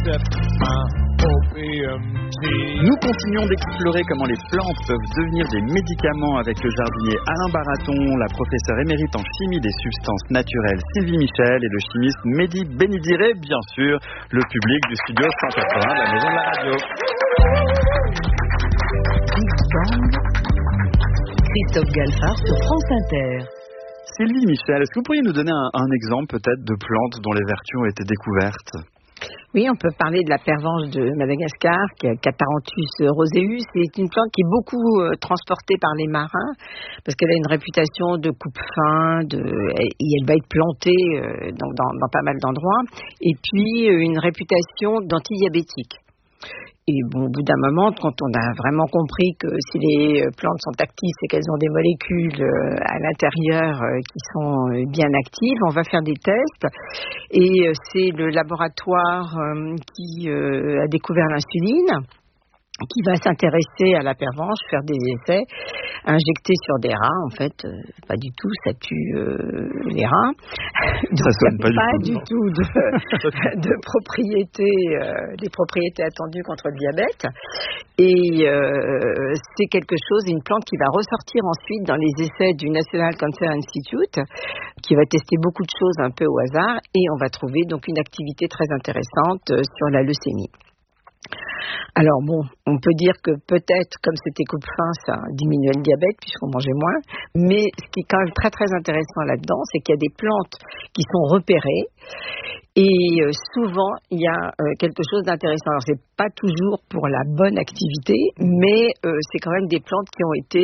Nous continuons d'explorer comment les plantes peuvent devenir des médicaments avec le jardinier Alain Baraton, la professeure émérite en chimie des substances naturelles Sylvie Michel et le chimiste Mehdi Benidiré, bien sûr, le public du studio 180 de la Maison de la Radio. Christophe Galfard sur France Inter. Sylvie Michel, est-ce que vous pourriez nous donner un exemple peut-être de plantes dont les vertus ont été découvertes ? Oui, on peut parler de la pervenche de Madagascar, qui est Catharanthus roseus. C'est une plante qui est beaucoup transportée par les marins, parce qu'elle a une réputation de coupe-faim, et elle va être plantée dans pas mal d'endroits, et puis une réputation d'antidiabétique. Et bon, au bout d'un moment, quand on a vraiment compris que si les plantes sont actives, c'est qu'elles ont des molécules à l'intérieur qui sont bien actives, on va faire des tests. Et c'est le laboratoire qui a découvert l'insuline, qui va s'intéresser à la pervenche, faire des essais, injecter sur des rats, en fait, pas du tout, ça tue les rats. Donc, ça sonne pas du tout de propriétés, des propriétés attendues contre le diabète. Et c'est quelque chose, une plante qui va ressortir ensuite dans les essais du National Cancer Institute, qui va tester beaucoup de choses un peu au hasard, et on va trouver donc une activité très intéressante sur la leucémie. Alors bon, on peut dire que peut-être, comme c'était coupe-faim, ça diminuait le diabète puisqu'on mangeait moins. Mais ce qui est quand même très très intéressant là-dedans, c'est qu'il y a des plantes qui sont repérées. Et souvent, il y a quelque chose d'intéressant. Alors, c'est pas toujours pour la bonne activité, mais c'est quand même des plantes qui ont été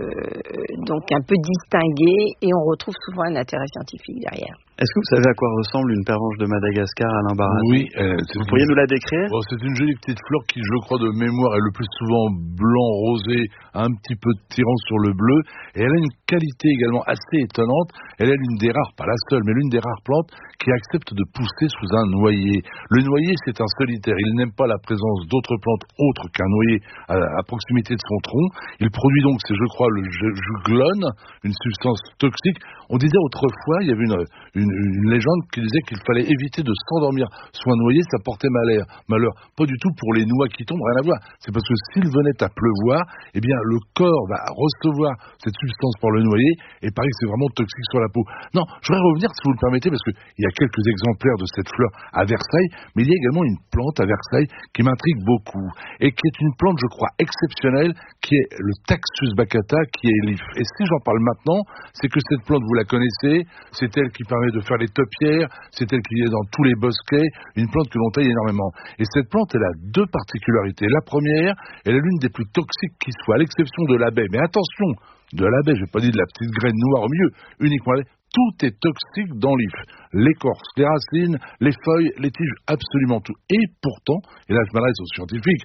donc un peu distinguées et on retrouve souvent un intérêt scientifique derrière. Est-ce que vous savez à quoi ressemble une pervenche de Madagascar, Alain Baraton ? Oui. Vous pourriez nous la décrire ? Bon, c'est une jolie petite fleur qui, je crois, de mémoire, est le plus souvent blanc-rosé, un petit peu tirant sur le bleu. Et elle a une qualité également assez étonnante. Elle est l'une des rares, pas la seule, mais l'une des rares plantes qui accepte de pousser sous un noyer. Le noyer, c'est un solitaire. Il n'aime pas la présence d'autres plantes autres qu'un noyer à proximité de son tronc. Il produit donc, c'est, je crois, le juglone, une substance toxique. On disait autrefois, il y avait une légende qui disait qu'il fallait éviter de s'endormir sous un noyer, ça portait malheur. Pas du tout pour les noix qui tombent, rien à voir. C'est parce que s'il venait à pleuvoir, eh bien, le corps va recevoir cette substance par le noyer, et pareil, c'est vraiment toxique sur la peau. Non, je voudrais revenir, si vous le permettez, parce qu'il y a quelques exemplaires de cette fleur à Versailles, mais il y a également une plante à Versailles qui m'intrigue beaucoup, et qui est une plante, je crois, exceptionnelle, qui est le Taxus baccata, qui est l'if. Et si j'en parle maintenant, c'est que cette plante, vous la connaissez, c'est elle qui permet de faire les topiaires, c'est elle qui est dans tous les bosquets, une plante que l'on taille énormément. Et cette plante, elle a deux particularités. La première, elle est l'une des plus toxiques qui soit, à l'exception de l'abeille. Mais attention, de l'abeille, je n'ai pas dit de la petite graine noire au milieu, uniquement l'abeille. Tout est toxique dans l'if. L'écorce, les racines, les feuilles, les tiges, absolument tout. Et pourtant, et là je m'adresse aux scientifiques,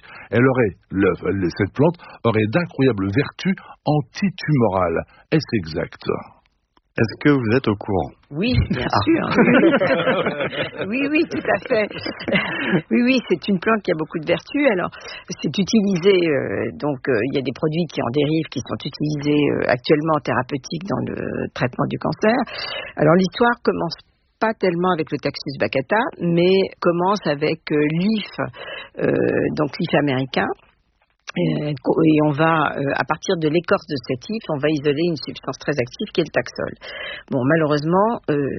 cette plante aurait d'incroyables vertus antitumorales. Est-ce exact ? Est-ce que vous êtes au courant ? Oui, bien sûr. Oui, tout à fait. Oui, c'est une plante qui a beaucoup de vertus. Alors, c'est utilisé, il y a des produits qui en dérivent, qui sont utilisés actuellement en thérapeutique dans le traitement du cancer. Alors, l'histoire commence pas tellement avec le Taxus baccata, mais commence avec l'if, donc l'if américain. Et on va, à partir de l'écorce de cet if, on va isoler une substance très active qui est le taxol. Bon, malheureusement,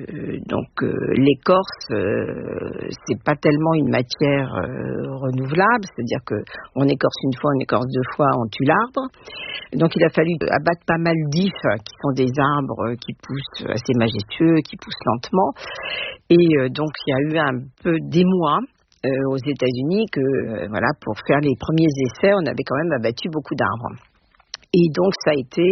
l'écorce, c'est pas tellement une matière renouvelable, c'est-à-dire que on écorce une fois, on écorce deux fois, on tue l'arbre. Donc il a fallu abattre pas mal d'ifs qui sont des arbres qui poussent assez majestueux, qui poussent lentement. Et donc il y a eu un peu d'émoi aux États-Unis que pour faire les premiers essais, on avait quand même abattu beaucoup d'arbres. Et donc ça a été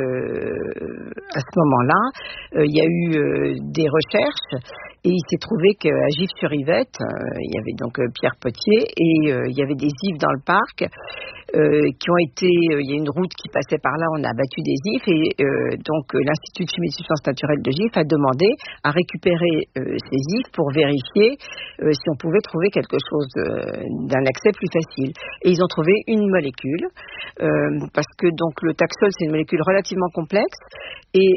à ce moment-là, il y a eu des recherches et il s'est trouvé qu'à Gif-sur-Yvette, il y avait donc Pierre Potier et il y avait des ifs dans le parc qui ont été, il y a une route qui passait par là, on a abattu des ifs et donc l'Institut de chimie et substances naturelles de Gif a demandé à récupérer ces ifs pour vérifier si on pouvait trouver quelque chose d'un accès plus facile. Et ils ont trouvé une molécule parce que donc le taxol c'est une molécule relativement complexe et